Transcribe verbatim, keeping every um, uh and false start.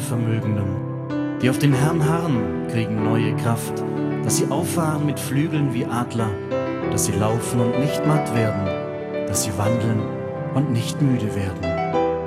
Gottvermögenden, die auf den Herrn harren, kriegen neue Kraft, dass sie auffahren mit Flügeln wie Adler, dass sie laufen und nicht matt werden, dass sie wandeln und nicht müde werden.